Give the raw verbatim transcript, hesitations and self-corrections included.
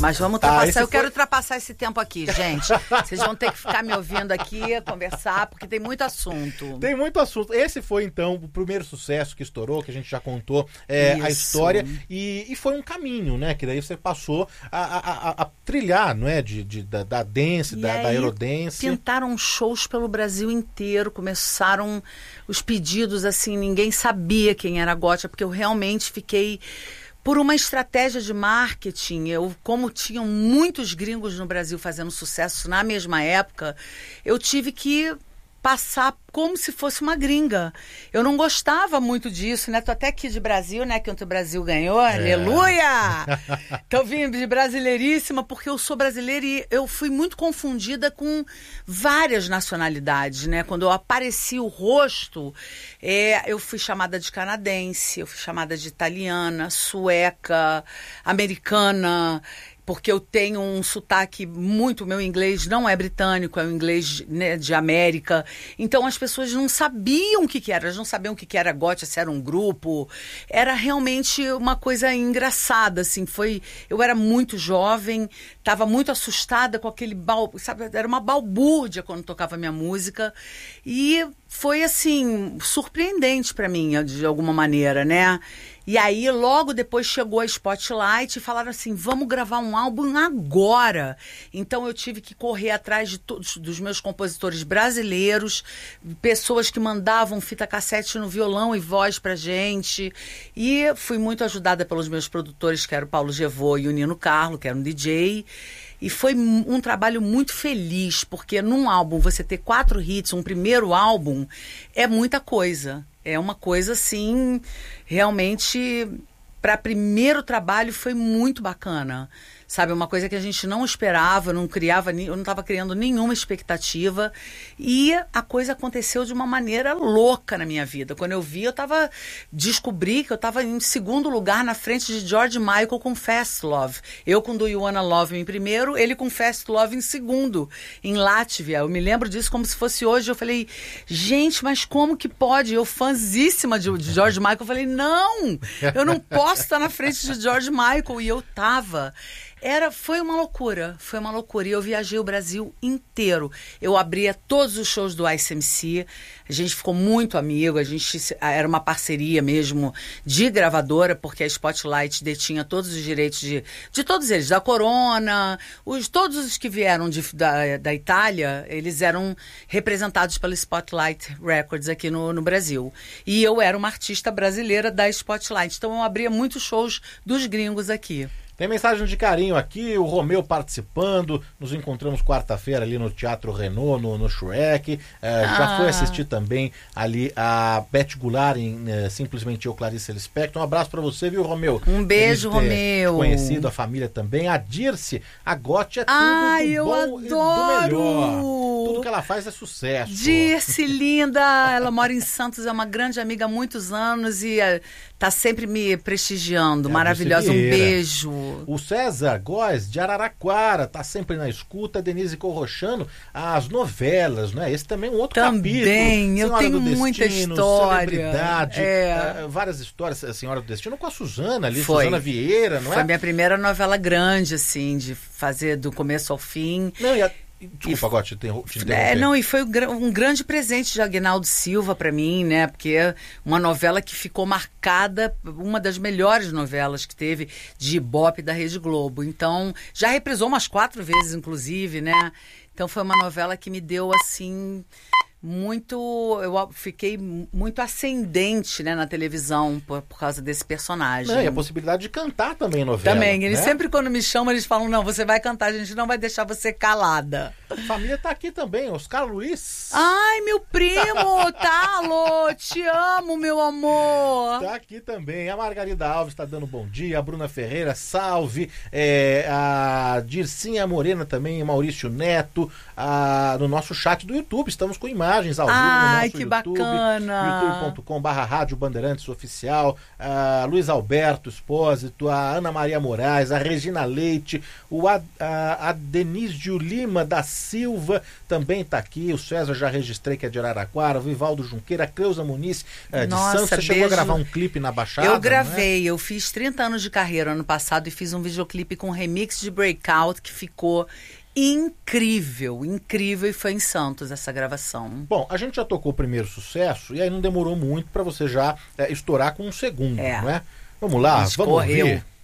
Mas vamos ultrapassar. Ah, eu foi... quero ultrapassar esse tempo aqui, gente. Vocês vão ter que ficar me ouvindo aqui, conversar, porque tem muito assunto. Tem muito assunto. Esse foi, então, o primeiro sucesso que estourou, que a gente já contou é, a história. E, e foi um caminho, né? Que daí você passou a, a, a, a trilhar, não é? De, de, da, da dance, da, da aerodance. Pintaram shows pelo Brasil inteiro. Começaram os pedidos, assim, ninguém sabia quem era a Gotcha, porque eu realmente fiquei... Por uma estratégia de marketing, eu, como tinham muitos gringos no Brasil fazendo sucesso na mesma época, eu tive que passar como se fosse uma gringa. Eu não gostava muito disso, né? Tô até aqui de Brasil, né? Que o Brasil ganhou, é. Aleluia! Tô vindo de brasileiríssima, porque eu sou brasileira e eu fui muito confundida com várias nacionalidades, né? Quando eu apareci o rosto, é, eu fui chamada de canadense, eu fui chamada de italiana, sueca, americana... Porque eu tenho um sotaque muito... Meu inglês não é britânico, é o inglês, né, de América. Então, as pessoas não sabiam o que, que era. Elas não sabiam o que, que era Gotcha, se era um grupo. Era realmente uma coisa engraçada, assim. Foi, eu era muito jovem, estava muito assustada com aquele... Bal, sabe, era uma balbúrdia quando tocava minha música. E foi, assim, surpreendente para mim, de alguma maneira, né? E aí, logo depois chegou a Spotlight e falaram assim, vamos gravar um álbum agora. Então, eu tive que correr atrás de todos dos meus compositores brasileiros, pessoas que mandavam fita cassete no violão e voz pra gente. E fui muito ajudada pelos meus produtores, que eram o Paulo Gevô e o Nino Carlo, que era um D J. E foi um trabalho muito feliz, porque num álbum você ter quatro hits, um primeiro álbum, é muita coisa. É uma coisa, assim, realmente, para primeiro trabalho foi muito bacana. Sabe, uma coisa que a gente não esperava, não criava, eu não estava criando nenhuma expectativa. E a coisa aconteceu de uma maneira louca na minha vida. Quando eu vi, eu estava... Descobri que eu estava em segundo lugar na frente de George Michael com Fast Love. Eu com Do You Wanna Love Me em primeiro, ele com Fast Love em segundo, em Látvia. Eu me lembro disso como se fosse hoje. Eu falei, gente, mas como que pode? Eu fãzíssima de, de George Michael. Eu falei, não, eu não posso estar na frente de George Michael. E eu tava... Era, foi uma loucura, foi uma loucura. E eu viajei o Brasil inteiro. Eu abria todos os shows do Ice M C. A gente ficou muito amigo. A gente era uma parceria mesmo de gravadora, porque a Spotlight detinha todos os direitos de, de todos eles. Da Corona, os, todos os que vieram de, da, da Itália, eles eram representados pela Spotlight Records aqui no, no Brasil. E eu era uma artista brasileira da Spotlight. Então eu abria muitos shows dos gringos aqui. Tem mensagem de carinho aqui, o Romeu participando, nos encontramos quarta-feira ali no Teatro Renault, no, no Shrek, é, ah. já foi assistir também ali a Beth Goulart em é, Simplesmente Eu, Clarice Lispector. Um abraço pra você, viu, Romeu? Um beijo, Romeu. Conhecido, a família também. A Dirce, a Gotcha é tudo Ai, do eu bom adoro. e do melhor. Tudo que ela faz é sucesso. Dirce, linda, ela mora em Santos, é uma grande amiga há muitos anos e é, tá sempre me prestigiando. É, maravilhosa, um beijo. O César Góes, de Araraquara, tá sempre na escuta. Denise Corrochano, as novelas, né? Esse também é um outro também, capítulo. Também, eu tenho do muita Destino, história. Celebridade, é. uh, várias histórias. A Senhora do Destino com a Suzana ali, Foi. Suzana Vieira, não Foi é? Foi minha primeira novela grande, assim, de fazer do começo ao fim. Não, e a... Desculpa, agora te, te interromper. É, não, e foi um grande presente de Aguinaldo Silva para mim, né? Porque é uma novela que ficou marcada, uma das melhores novelas que teve de Ibope da Rede Globo. Então, já reprisou umas quatro vezes, inclusive, né? Então, foi uma novela que me deu, assim... muito, eu fiquei muito ascendente, né, na televisão por, por causa desse personagem. Não, e a possibilidade de cantar também em novela. Também, eles né? sempre quando me chamam, eles falam, não, você vai cantar, a gente não vai deixar você calada. A família tá aqui também, Oscar Luiz. Ai, meu primo, tá, alô, te amo, meu amor. Tá aqui também, a Margarida Alves tá dando bom dia, a Bruna Ferreira, salve, é, a Dircinha Morena também, Maurício Neto, a, no nosso chat do YouTube, estamos com imagens imagens ao vivo Ai, no nosso que YouTube. bacana. youtube ponto com barra Rádio Bandeirantes Oficial. A Luiz Alberto Espósito, a Ana Maria Moraes, a Regina Leite, o a, a, a Denísio Lima da Silva também está aqui. O César já registrei que é de Araraquara. O Vivaldo Junqueira, a Cleusa Muniz eh, de Nossa, Santos. Você beijo. chegou a gravar um clipe na Baixada? Eu não é? gravei, eu fiz trinta anos de carreira ano passado e fiz um videoclipe com remix de Breakout que ficou incrível, incrível, e foi em Santos essa gravação. Bom, a gente já tocou o primeiro sucesso e aí não demorou muito para você já é, estourar com um segundo, É. não é? Vamos lá, vamos Correu. ouvir.